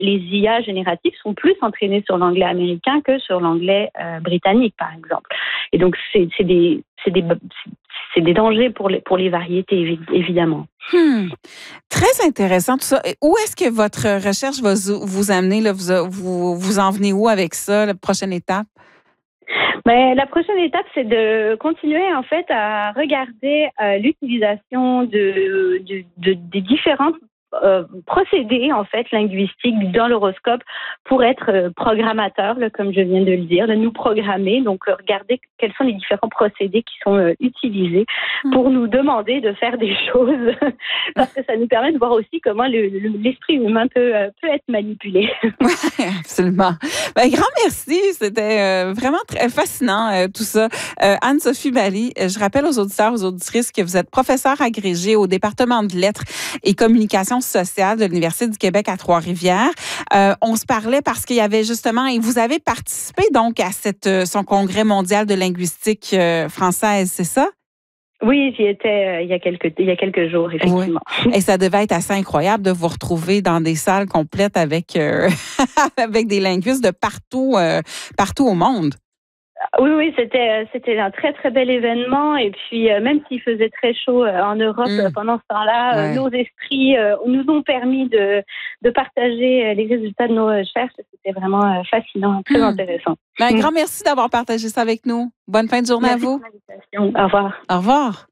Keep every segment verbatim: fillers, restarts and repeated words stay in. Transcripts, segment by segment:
les I A génératives sont plus entraînées sur l'anglais américain que sur l'anglais euh, britannique, par exemple. Et donc, c'est, c'est, des, c'est, des, c'est des dangers pour les, pour les variétés, évidemment. Hmm. Très intéressant tout ça. Et où est-ce que votre recherche va vous amener? Là? Vous, vous, vous en venez où avec ça, la prochaine étape? Mais la prochaine étape, c'est de continuer en fait à regarder euh, l'utilisation de, de, de, des différentes euh, procédés en fait linguistiques dans l'horoscope pour être euh, programmateur, là, comme je viens de le dire, de nous programmer. Donc, euh, regarder quels sont les différents procédés qui sont euh, utilisés pour nous demander de faire des choses, parce que ça nous permet de voir aussi comment le, le, l'esprit humain peut, euh, peut être manipulé. Oui, absolument. Ben, grand merci. C'était euh, vraiment très fascinant, euh, tout ça. Euh, Anne-Sophie Bally, je rappelle aux auditeurs, aux auditrices que vous êtes professeure agrégée au département de lettres et communication sociale de l'Université du Québec à Trois-Rivières. Euh, on se parlait parce qu'il y avait justement, et vous avez participé donc à cette, son congrès mondial de linguistique euh, française, c'est ça? Oui, j'y étais euh, il y a quelques il y a quelques jours, effectivement. Oui. Et ça devait être assez incroyable de vous retrouver dans des salles complètes avec euh, avec des linguistes de partout euh, partout au monde. Oui, oui, c'était c'était un très très bel événement, et puis euh, même s'il faisait très chaud euh, en Europe mmh. euh, pendant ce temps-là, ouais. euh, nos esprits euh, nous ont permis de de partager euh, les résultats de nos recherches. C'était vraiment euh, fascinant, très mmh. intéressant. Ben, un grand merci d'avoir partagé ça avec nous. Bonne fin de journée merci à vous. Pour l'invitation. Au revoir. Au revoir.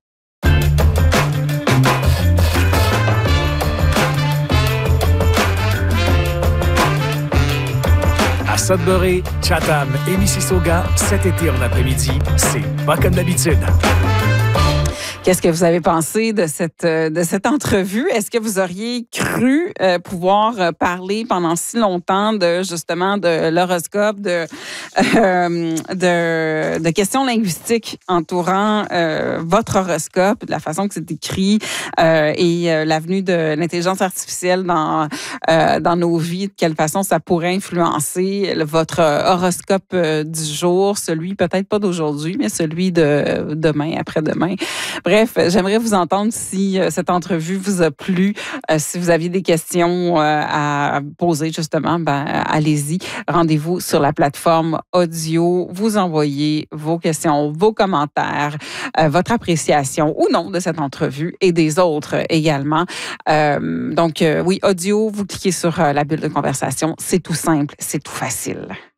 À Sudbury, Chatham et Mississauga, cet été en après-midi, c'est pas comme d'habitude. Qu'est-ce que vous avez pensé de cette, de cette entrevue? Est-ce que vous auriez cru euh, pouvoir parler pendant si longtemps de, justement, de l'horoscope, de, euh, de, de questions linguistiques entourant euh, votre horoscope, de la façon que c'est écrit euh, et euh, l'avenue de l'intelligence artificielle dans, euh, dans nos vies, de quelle façon ça pourrait influencer votre horoscope euh, du jour, celui peut-être pas d'aujourd'hui, mais celui de demain, après-demain. Bref, j'aimerais vous entendre si euh, cette entrevue vous a plu. Euh, si vous aviez des questions euh, à poser, justement, ben, allez-y. Rendez-vous sur la plateforme audio. Vous envoyez vos questions, vos commentaires, euh, votre appréciation ou non de cette entrevue et des autres également. Euh, donc, euh, oui, audio, vous cliquez sur euh, la bulle de conversation. C'est tout simple, c'est tout facile.